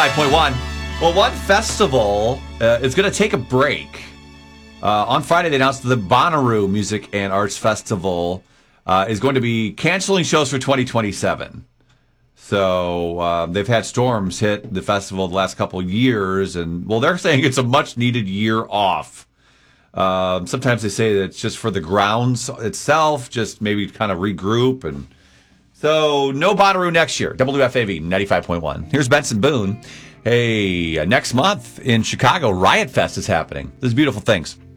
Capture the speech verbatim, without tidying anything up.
ninety-five point one. Well, one festival uh, is going to take a break. Uh, on Friday, they announced the Bonnaroo Music and Arts Festival uh, is going to be canceling shows for twenty twenty-seven. So uh, they've had storms hit the festival the last couple of years, and, well, they're saying it's a much-needed year off. Um, sometimes they say that it's just for the grounds itself, just maybe kind of regroup. And so no Bonnaroo next year. W F A V ninety-five point one. Here's Benson Boone. Hey, uh, next month in Chicago, Riot Fest is happening. This is Beautiful Things.